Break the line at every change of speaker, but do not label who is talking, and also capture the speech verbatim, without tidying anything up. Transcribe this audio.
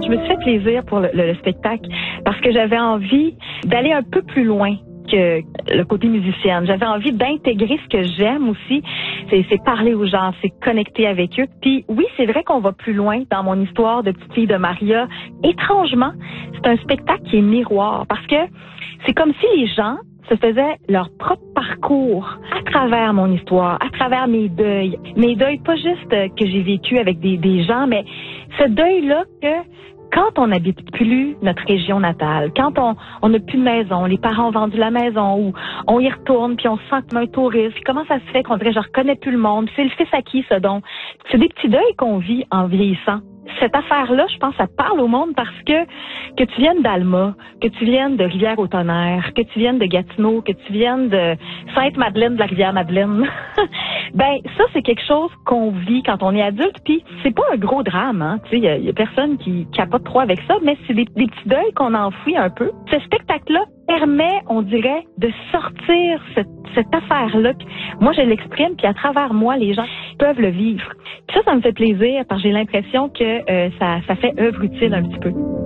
Je me suis fait plaisir pour le, le, le spectacle parce que j'avais envie d'aller un peu plus loin que le côté musicienne. J'avais envie d'intégrer ce que j'aime aussi, c'est, c'est parler aux gens, c'est connecter avec eux. Puis oui, c'est vrai qu'on va plus loin dans mon histoire de petite fille de Maria. Étrangement, c'est un spectacle qui est miroir parce que c'est comme si les gens se faisaient leur propre parcours à travers mon histoire, à travers mes deuils. Mes deuils, pas juste que j'ai vécu avec des, des gens, mais ce deuil-là que quand on n'habite plus notre région natale, quand on on n'a plus de maison, les parents ont vendu la maison, ou on y retourne, puis on se sent comme un touriste, puis comment ça se fait qu'on dirait je reconnais plus le monde, c'est le fils à qui ce don? C'est des petits deuils qu'on vit en vieillissant. Cette affaire-là, je pense, ça parle au monde parce que que tu viennes d'Alma, que tu viennes de Rivière-au-Tonnerre, que tu viennes de Gatineau, que tu viennes de Sainte-Madeleine de la Rivière-Madeleine, ben ça, c'est quelque chose qu'on vit quand on est adulte, puis c'est pas un gros drame, hein. Tu sais, il y a, y a personne qui capote trop avec ça, mais c'est des, des petits deuils qu'on enfouit un peu. Ce spectacle-là permet, on dirait, de sortir cette, cette affaire-là. Moi, je l'exprime, puis à travers moi, les gens peuvent le vivre. Puis ça, ça me fait plaisir, parce que j'ai l'impression que euh, ça, ça fait œuvre utile un petit peu.